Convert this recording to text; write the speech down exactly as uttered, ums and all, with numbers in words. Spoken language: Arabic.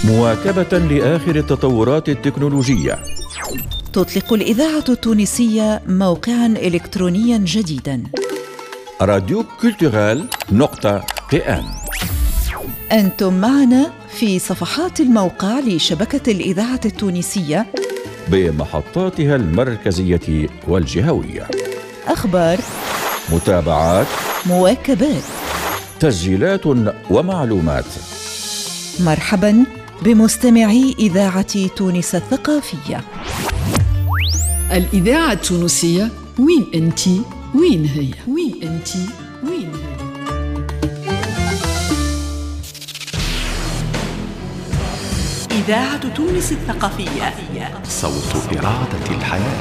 مواكبة لآخر التطورات التكنولوجية. تطلق الإذاعة التونسية موقعاً إلكترونياً جديداً، راديو كولتورال نقطة تي إن. أنتم معنا في صفحات الموقع لشبكة الإذاعة التونسية بمحطاتها المركزية والجهوية. أخبار، متابعات، مواكبات، تسجيلات ومعلومات. مرحباً بمستمعي إذاعة تونس الثقافية. الإذاعة التونسية، وين أنتي؟ وين هي؟ وين أنتي؟ وين هي؟ إذاعة تونس الثقافية، صوت إرادة الحياة.